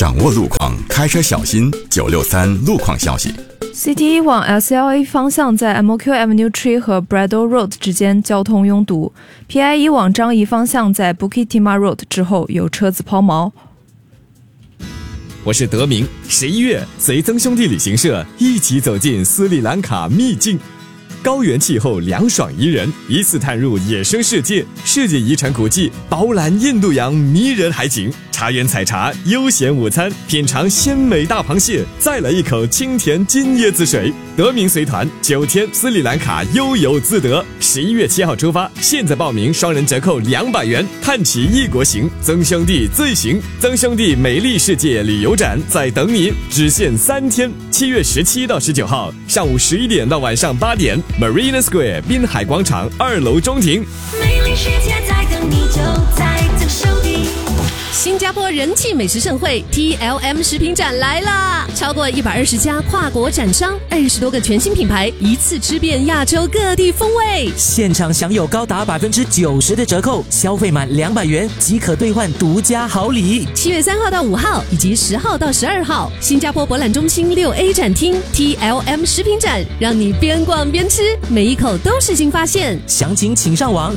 掌握路况，开车小心。963路况消息。 CT1 往 SLA 方向在 MOQ Avenue Tree 和 Braddock Road 之间交通拥堵。PI1 往张仪方向在 Bukit Timah Road 之后有车子抛锚。 我是德明，11月随曾兄弟旅行社一起走进斯里兰卡秘境。高原气候凉爽宜人，一次探入野生世界，世界遗产古迹，饱览印度洋迷人海景，茶园采茶，悠闲午餐，品尝鲜美大螃蟹，再来一口清甜金椰子水。德明随团9天斯里兰卡悠游自得，11月7号出发，现在报名双人折扣200元，看齐异国行，曾兄弟最行。曾兄弟美丽世界旅游展在等你，只限3天，7月17到19号，上午11点到晚上8点。Marina Square 滨海广场2楼中庭， 美丽世界在等你，就在曾兄弟。 新加坡人气美食盛会 TLM 食品展来啦！超过120家跨国展商，20多个全新品牌，一次吃遍亚洲各地风味。 现场享有高达90%的折扣，消费满200元即可兑换独家好礼。 7月3号到5号以及10号到12号，新加坡博览中心6A 展厅 TLM 食品展，让你边逛边吃，每一口都是新发现。 详情请上网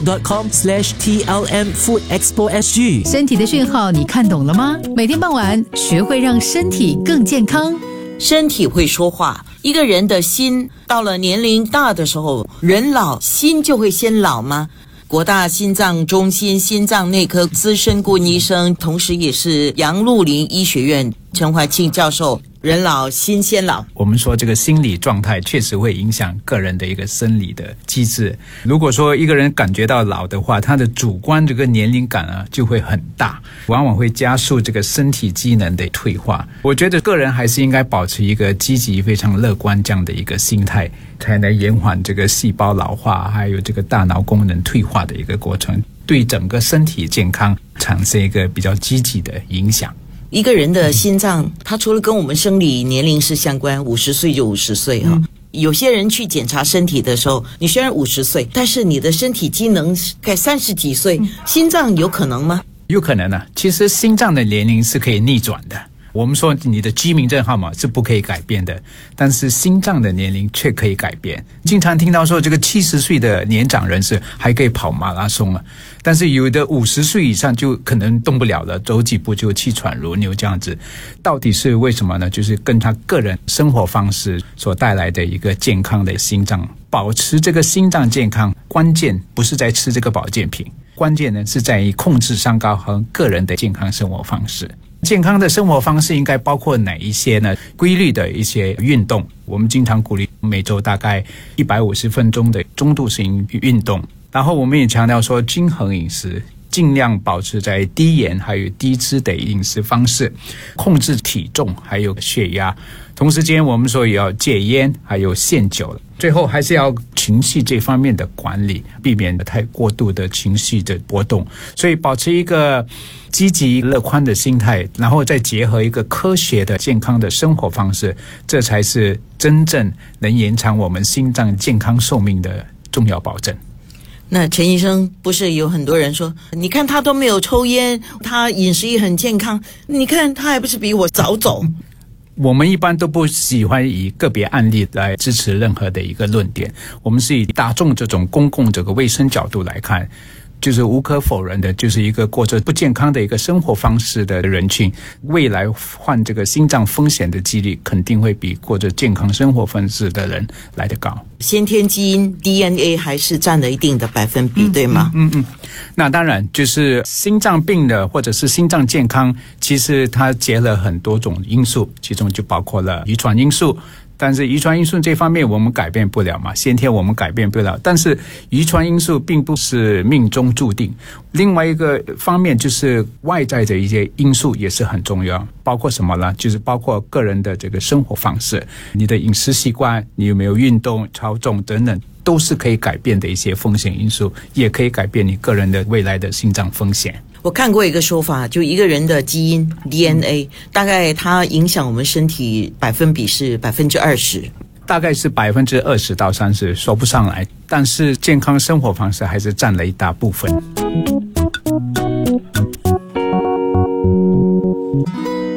facebook.com/TLM Food Expo SG。 身体的讯号你看懂了吗？每天傍晚学会让身体更健康。 身体会说话，一个人的心到了年龄大的时候，人老心就会先老吗？国大心脏中心心脏内科资深顾问医生，同时也是杨鹿林医学院陈怀庆教授，人老心先老。 我们说这个心理状态确实会影响个人的一个生理的机制。如果说一个人感觉到老的话，他的主观这个年龄感啊就会很大，往往会加速这个身体机能的退化。我觉得个人还是应该保持一个积极非常乐观这样的一个心态，才能延缓这个细胞老化还有这个大脑功能退化的一个过程，对整个身体健康产生一个比较积极的影响。 一个人的心脏，它除了跟我们生理年龄是相关，50岁就50岁哈。有些人去检查身体的时候，你虽然50岁，但是你的身体机能该30几岁，心脏有可能吗？ 有可能啊，其实心脏的年龄是可以逆转的。我们说你的居民证号码是不可以改变的，但是心脏的年龄却可以改变。经常听到说这个70岁的年长人士还可以跑马拉松了，但是有的50岁以上就可能动不了了，走几步就气喘如牛这样子。到底是为什么呢？就是跟他个人生活方式所带来的一个健康的心脏。保持这个心脏健康，关键不是在吃这个保健品，关键呢是在于控制三高和个人的健康生活方式。健康的生活方式应该包括哪一些呢？规律的一些运动，我们经常鼓励每周大概150分钟的中度型运动，然后我们也强调说均衡饮食，尽量保持在低盐还有低脂的饮食方式，控制体重还有血压。同时间我们说也要戒烟还有限酒，最后还是要情绪这方面的管理，避免太过度的情绪的波动。所以保持一个积极乐观的心态，然后再结合一个科学的健康的生活方式，这才是真正能延长我们心脏健康寿命的重要保证。 那陈医生，不是有很多人说，你看他都没有抽烟，他饮食也很健康，你看他还不是比我早走。 我们一般都不喜欢以个别案例来支持任何的一个论点，我们是以大众这种公共这个卫生角度来看，就是无可否认的，就是一个过着不健康的一个生活方式的人群，未来患这个心脏风险的几率肯定会比过着健康生活方式的人来得高。 先天基因 DNA 还是占了一定的百分比，对吗？ 那当然，就是心脏病的或者是心脏健康，其实它结了很多种因素，其中就包括了遗传因素。但是遗传因素这方面我们改变不了嘛，先天我们改变不了，但是遗传因素并不是命中注定。另外一个方面就是外在的一些因素也是很重要，包括什么呢？就是包括个人的这个生活方式，你的饮食习惯，你有没有运动、超重等等，都是可以改变的一些风险因素，也可以改变你个人的未来的心脏风险。 我看过一个说法，就一个人的基因 DNA 大概它影响我们身体百分比是20%， 大概是20%到30%，说不上来，但是健康生活方式还是占了一大部分。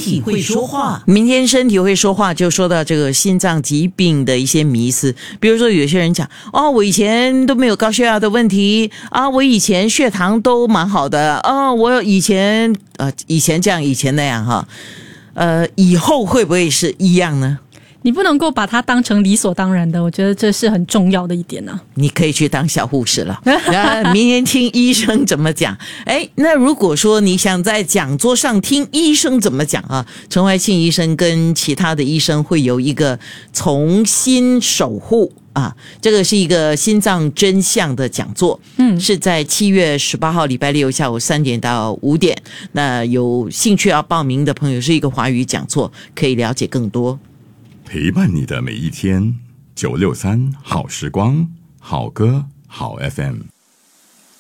体会说话。明天身体会说话，就说到这个心脏疾病的一些迷思，比如说有些人讲我以前都没有高血压的问题啊，我以前血糖都蛮好的啊，我以前这样以前那样哈，以后会不会是一样呢？ 你不能够把它当成理所当然的，我觉得这是很重要的一点啊。 你可以去当小护士了明天听医生怎么讲。那如果说你想在讲桌上听医生怎么讲啊，陈怀庆医生跟其他的医生会有一个从心守护啊，这个是一个心脏真相的讲座，是在7月18号礼拜六下午3点到5点。那有兴趣要报名的朋友，是一个华语讲座，可以了解更多。 陪伴你的每一天，963好时光，好歌好 FM。